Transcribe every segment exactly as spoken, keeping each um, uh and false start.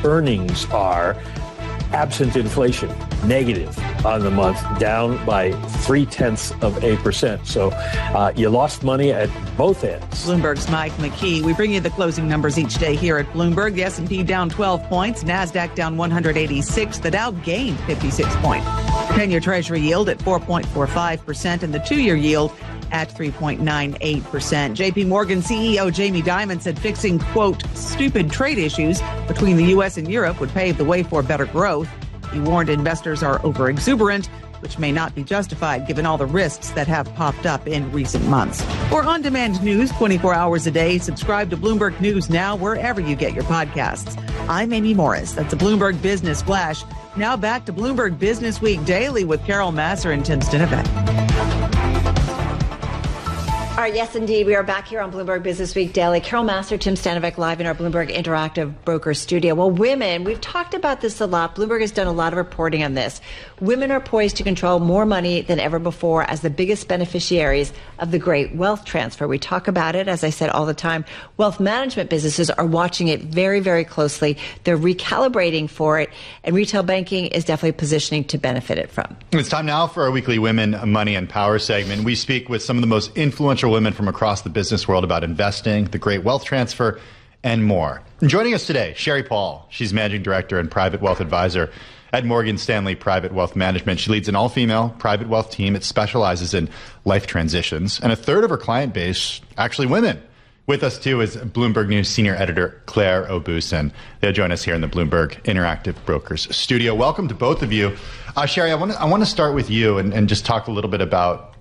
earnings are, absent inflation, negative on the month, down by three-tenths of a percent. So uh, you lost money at both ends. Bloomberg's Mike McKee. We bring you the closing numbers each day here at Bloomberg. The S and P down twelve points, NASDAQ down one hundred eighty-six, the Dow gained fifty-six points. ten-year Treasury yield at four point four five percent and the two-year yield at three point nine eight percent. J P Morgan C E O Jamie Dimon said fixing, quote, stupid trade issues between the U S and Europe would pave the way for better growth. He warned investors are overexuberant, which may not be justified given all the risks that have popped up in recent months. For on-demand news twenty-four hours a day, subscribe to Bloomberg News Now wherever you get your podcasts. I'm Amy Morris. That's a Bloomberg Business Flash. Now back to Bloomberg Business Week Daily with Carol Massar and Tim Stinovec. All right, yes, indeed. We are back here on Bloomberg Business Week Daily. Carol Massar, Tim Stinovec live in our Bloomberg Interactive Broker Studio. Well, women, we've talked about this a lot. Bloomberg has done a lot of reporting on this. Women are poised to control more money than ever before as the biggest beneficiaries of the great wealth transfer. We talk about it, as I said, all the time. Wealth management businesses are watching it very, very closely. They're recalibrating for it, and retail banking is definitely positioning to benefit it from. It's time now for our weekly Women, Money, and Power segment. We speak with some of the most influential women from across the business world about investing, the great wealth transfer, and more. And joining us today, Sherry Paul. She's Managing Director and Private Wealth Advisor at Morgan Stanley Private Wealth Management. She leads an all-female private wealth team. It specializes in life transitions. And a third of her client base, actually women. With us, too, is Bloomberg News Senior Editor Claire Obusin. They'll join us here in the Bloomberg Interactive Brokers Studio. Welcome to both of you. Uh, Sherry, I want to I want to start with you and, and just talk a little bit about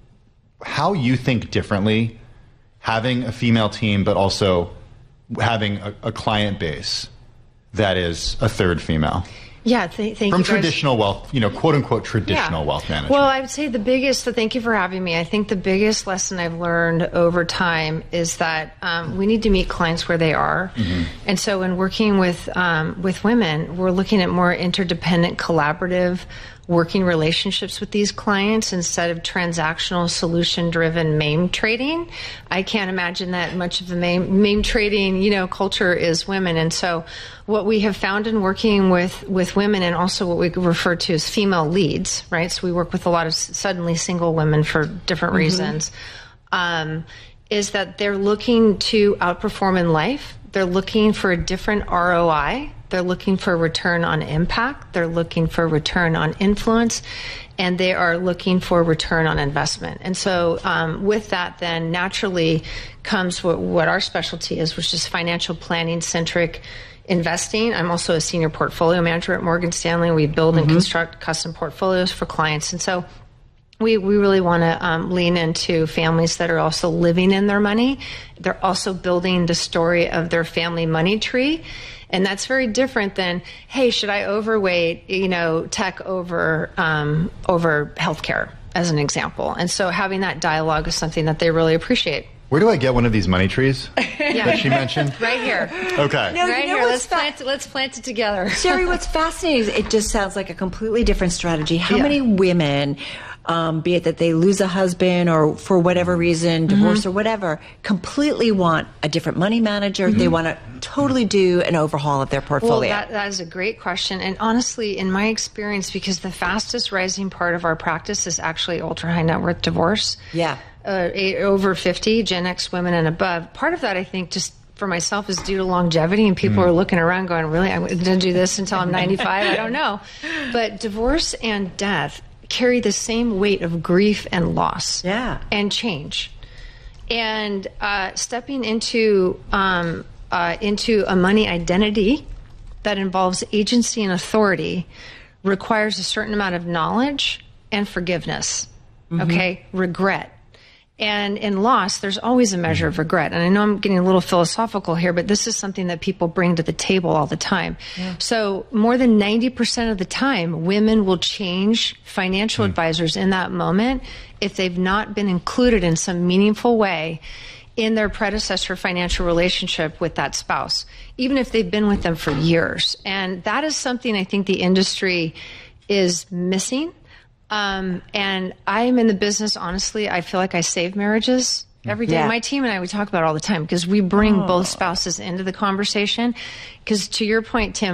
how you think differently having a female team, but also having a, a client base that is a third female. Yeah, th- thank From you. From traditional wealth, you know, quote unquote traditional yeah. wealth management. Well, I would say the biggest, so thank you for having me. I think the biggest lesson I've learned over time is that um, we need to meet clients where they are. Mm-hmm. And so when working with um, with women, we're looking at more interdependent, collaborative working relationships with these clients instead of transactional solution-driven MAME trading. I can't imagine that much of the MAME, MAME trading, you know, culture is women. And so what we have found in working with, with women, and also what we refer to as female leads, right? So we work with a lot of suddenly single women for different mm-hmm. reasons, um, is that they're looking to outperform in life. They're looking for a different R O I. They're looking for return on impact. They're looking for return on influence. And they are looking for return on investment. And so um, with that, then naturally comes what, what our specialty is, which is financial planning-centric investing. I'm also a senior portfolio manager at Morgan Stanley. We build mm-hmm. and construct custom portfolios for clients. And so We we really want to um, lean into families that are also living in their money. They're also building the story of their family money tree. And that's very different than, hey, should I overweight, you know, tech over um, over healthcare, as an example. And so having that dialogue is something that they really appreciate. Where do I get one of these money trees yeah. that she mentioned? Right here. Okay. No, right you know here. Let's fa- plant it, let's plant it together. Sherry, what's fascinating is it just sounds like a completely different strategy. How yeah. many women, um, be it that they lose a husband or for whatever reason, divorce mm-hmm. or whatever, completely want a different money manager? Mm-hmm. They want to totally do an overhaul of their portfolio. Well, that, that is a great question. And honestly, in my experience, because the fastest rising part of our practice is actually ultra high net worth divorce. Yeah. Uh, eight, over fifty, Gen X women and above. Part of that, I think, just for myself is due to longevity, and people mm. are looking around going, really, I'm going to do this until I'm ninety-five? I don't know. But divorce and death carry the same weight of grief and loss yeah. and change. And uh, stepping into um, uh, into a money identity that involves agency and authority requires a certain amount of knowledge and forgiveness, mm-hmm. okay, regret. And in loss, there's always a measure of regret. And I know I'm getting a little philosophical here, but this is something that people bring to the table all the time. Yeah. So more than ninety percent of the time, women will change financial mm. advisors in that moment if they've not been included in some meaningful way in their predecessor financial relationship with that spouse, even if they've been with them for years. And that is something I think the industry is missing. Um, and I'm in the business, honestly, I feel like I save marriages every day. Yeah. My team and I, we talk about it all the time because we bring oh. both spouses into the conversation. Because to your point, Tim,